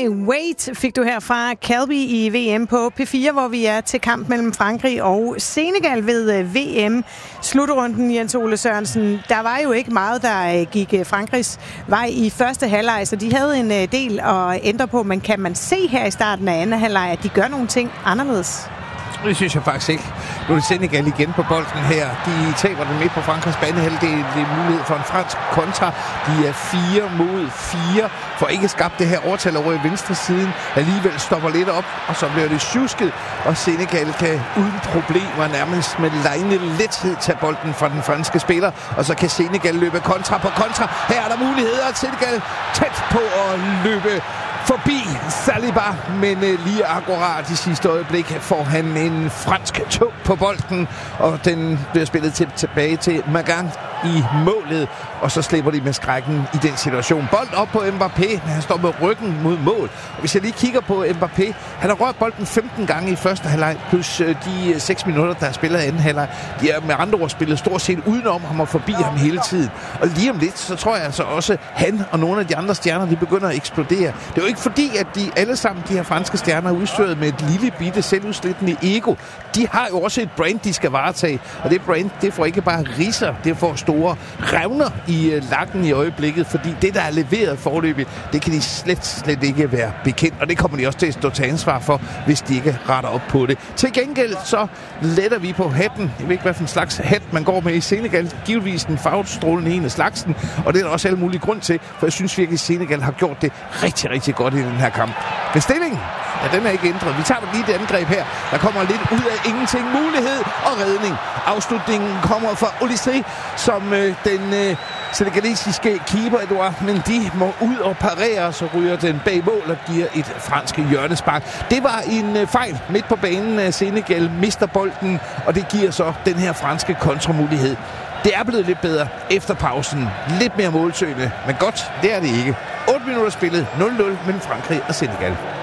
I Wait fik du her fra Calvi i VM på P4, hvor vi er til kamp mellem Frankrig og Senegal ved VM. Slutrunden, Jens Ole Sørensen. Der var jo ikke meget, der gik Frankrigs vej i første halvleg, så de havde en del at ændre på. Men kan man se her i starten af anden halvleg, at de gør nogle ting anderledes? Det synes jeg faktisk ikke. Nu er det Senegal igen på bolden her. De taber den midt på Frankrigs banehalvdel. Det er mulighed for en fransk kontra. De er 4 mod 4. For ikke skabt det her overtal over i venstre siden. Alligevel stopper lidt op, og så bliver det sjusket. Og Senegal kan uden problemer nærmest med lejende lethed tage bolden fra den franske spiller. Og så kan Senegal løbe kontra på kontra. Her er der muligheder. Senegal tæt på at løbe forbi Saliba, men lige akkurat i sidste øjeblik får han en fransk tog på bolden, og den bliver spillet tilbage til Magan i målet, og så slipper de med skrækken i den situation. Bold op på Mbappé, han står med ryggen mod mål. Og hvis jeg lige kigger på Mbappé, han har rørt bolden 15 gange i første halvleg, plus de 6 minutter, der er spillet i anden halvleg. De er med andre ord spillet stort set udenom ham og forbi ham hele tiden. Og lige om lidt, så tror jeg altså også, han og nogle af de andre stjerner, de begynder at eksplodere. Det er jo ikke fordi, at de alle sammen, de her franske stjerner, er udstyret med et lille bitte selvudslættende ego. De har jo også et brand, de skal varetage. Og det brand, det får ikke bare ridser, det får store revner i lakken i øjeblikket, fordi det, der er leveret forløbigt, det kan de slet ikke være bekendt. Og det kommer de også til at stå til ansvar for, hvis de ikke retter op på det. Til gengæld så letter vi på hatten. Jeg ved ikke, hvad for en slags hat man går med i Senegal. Givetvis den farvestrålende en af slagsen. Og det er der også alle mulige grund til, for jeg synes virkelig, at Senegal har gjort det rigtig, rigtig godt i den her kamp. Men stillingen, ja, den er ikke ændret. Vi tager lige det angreb her. Der kommer lidt ud af ingenting. Mulighed og redning. Afslutningen kommer fra Olysée, som den senegalesiske keeper, Edouard Mendy, må ud og parere, så ryger den bag mål og giver et fransk hjørnespark. Det var en fejl midt på banen. Senegal mister bolden, og det giver så den her franske kontramulighed. Det er blevet lidt bedre efter pausen. Lidt mere målsøgende, men godt, det er det ikke. 8 minutter spillet, 0-0 mellem Frankrig og Senegal.